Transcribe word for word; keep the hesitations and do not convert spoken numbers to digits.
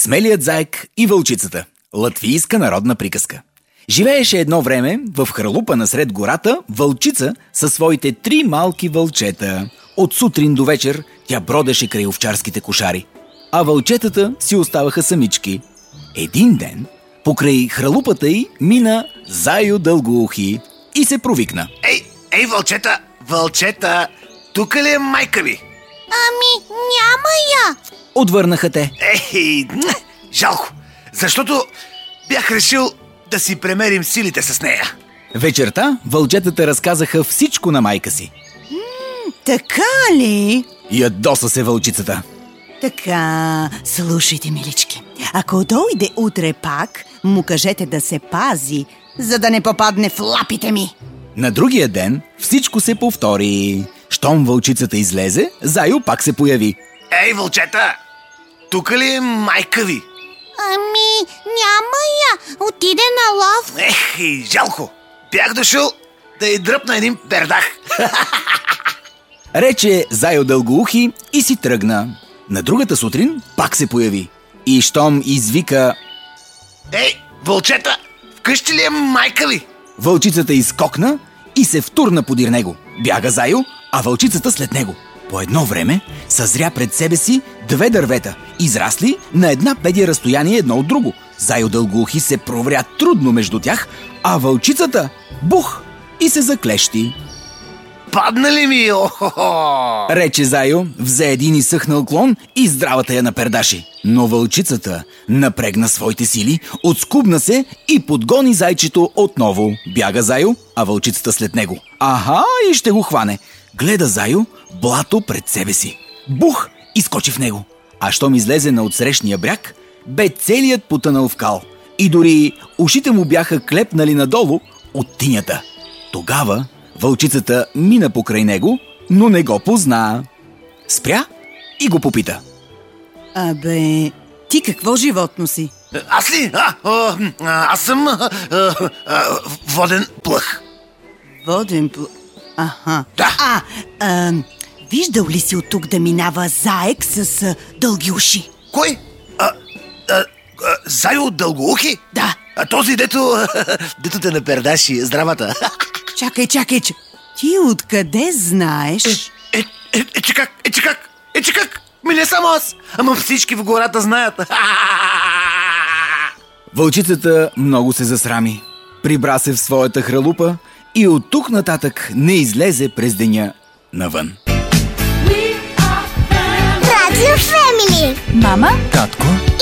Смелият заек и вълчицата. Латвийска народна приказка. Живееше едно време в хралупа насред гората вълчица със своите три малки вълчета. От сутрин до вечер тя бродеше край овчарските кошари, а вълчетата си оставаха самички. Един ден покрай хралупата й мина Зайо Дългоухи и се провикна. Ей, ей, вълчета, вълчета, тук ли е майка ви? Ами, няма я. Отвърнаха те. Ей, жалко, защото бях решил да си премерим силите с нея. Вечерта вълчетата разказаха всичко на майка си. М, така ли? Ядоса се вълчицата. Така, слушайте, милички. Ако дойде утре пак, му кажете да се пази, за да не попадне в лапите ми. На другия ден всичко се повтори. Щом вълчицата излезе, Зайо пак се появи. Ей, вълчета, тук ли е майка ви? Ами, няма я. Отиде на лов. Ех, жалко, бях дошъл да й дръпна един пердах. Рече Зайо Дългоухи и си тръгна. На другата сутрин пак се появи. И щом извика: Ей, вълчета, вкъщи ли е майка ви? Вълчицата изскокна и се втурна подир него. Бяга Зайо, а вълчицата след него. По едно време съзря пред себе си две дървета, израсли на една педия разстояние едно от друго. Зайо Дългоухи се провря трудно между тях, а вълчицата бух и се заклещи. Падна ли ми? О-хо-хо! Рече Зайо, взе един изсъхнал клон и здравата я напердаши. Но вълчицата напрегна своите сили, отскубна се и подгони зайчето отново. Бяга Зайо, а вълчицата след него. Аха, и ще го хване. Гледа Зайо блато пред себе си. Бух! И скочи в него. А щом излезе на отсрещния бряг, бе целият потънал в кал. И дори ушите му бяха клепнали надолу от тинята. Тогава вълчицата мина покрай него, но не го позна. Спря и го попита. Абе, ти какво животно си? Аз ли? А, а, аз съм а, а, а, воден плъх. Воден пл... Аха. Да. А, а, виждал ли си от тук да минава заек с а, дълги уши? Кой? А, а, а, Зайо Дългоухи? Да. А този, дето, дето те напердаши, здравата. Чакай, чакай, че... Ти откъде знаеш? Е, е, е, че как? Е, че как? Е, че как? Ми не само аз, ама всички в гората знаят. Вълчицата много се засрами. Прибра се в своята хралупа и от тук нататък не излезе през деня навън. Радио Фемили. Мама? Татко?